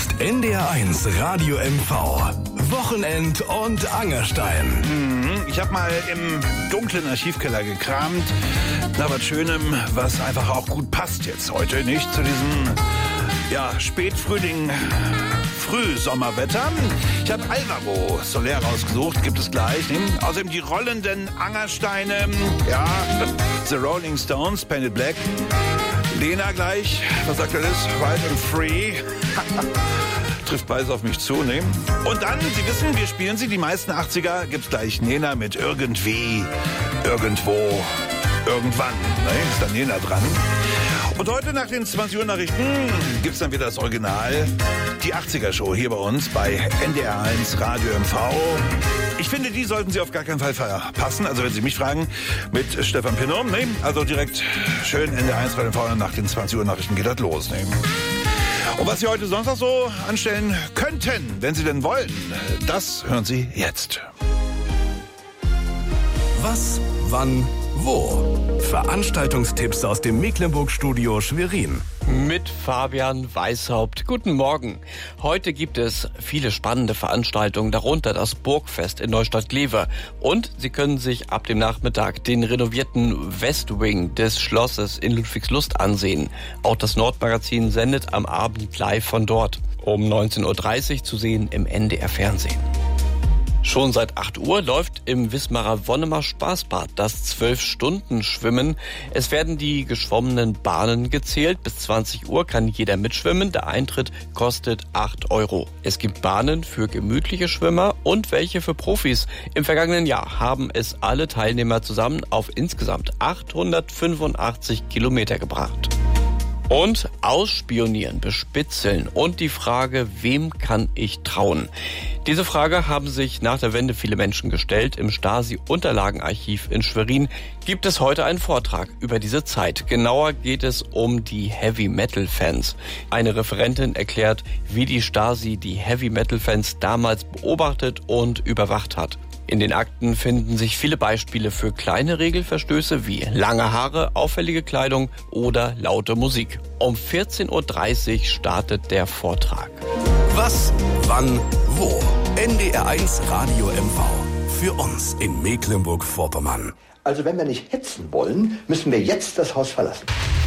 ist NDR1 Radio MV. Wochenend und Angerstein. Ich habe mal im dunklen Archivkeller gekramt. Nach was Schönem, was einfach auch gut passt jetzt heute, nicht? Zu diesem, Spätfrühling, Frühsommerwetter. Ich habe Alvaro Soler rausgesucht, gibt es gleich. Außerdem die rollenden Angersteine, The Rolling Stones, Painted Black. Lena gleich, was sagt er das? Wild and Free. Trifft beides auf mich zu, ne? Und dann, Sie wissen, wir spielen sie, die meisten 80er, gibt's gleich Nena mit Irgendwie, Irgendwo, Irgendwann, ne? Ist dann Nena dran. Und heute nach den 20 Uhr Nachrichten gibt's dann wieder das Original, die 80er Show hier bei uns bei NDR1 Radio MV. Ich finde, die sollten Sie auf gar keinen Fall verpassen. Also wenn Sie mich fragen, mit Stefan Pinnow, ne? Also direkt schön NDR1 Radio MV, nach den 20 Uhr Nachrichten geht das los, ne? Und was Sie heute sonst noch so anstellen könnten, wenn Sie denn wollen, das hören Sie jetzt. Was, wann, wo? Veranstaltungstipps aus dem Mecklenburg-Studio Schwerin. Mit Fabian Weishaupt. Guten Morgen. Heute gibt es viele spannende Veranstaltungen, darunter das Burgfest in Neustadt-Glewe. Und Sie können sich ab dem Nachmittag den renovierten Westwing des Schlosses in Ludwigslust ansehen. Auch das Nordmagazin sendet am Abend live von dort. Um 19.30 Uhr zu sehen im NDR-Fernsehen. Schon seit 8 Uhr läuft im Wismarer Wonnemer Spaßbad das 12-Stunden-Schwimmen. Es werden die geschwommenen Bahnen gezählt. Bis 20 Uhr kann jeder mitschwimmen. Der Eintritt kostet 8 €. Es gibt Bahnen für gemütliche Schwimmer und welche für Profis. Im vergangenen Jahr haben es alle Teilnehmer zusammen auf insgesamt 885 Kilometer gebracht. Und ausspionieren, bespitzeln und die Frage, wem kann ich trauen? Diese Frage haben sich nach der Wende viele Menschen gestellt. Im Stasi-Unterlagenarchiv in Schwerin gibt es heute einen Vortrag über diese Zeit. Genauer geht es um die Heavy-Metal-Fans. Eine Referentin erklärt, wie die Stasi die Heavy-Metal-Fans damals beobachtet und überwacht hat. In den Akten finden sich viele Beispiele für kleine Regelverstöße wie lange Haare, auffällige Kleidung oder laute Musik. Um 14.30 Uhr startet der Vortrag. Was, wann, wo? NDR1 Radio MV. Für uns in Mecklenburg-Vorpommern. Also wenn wir nicht hetzen wollen, müssen wir jetzt das Haus verlassen.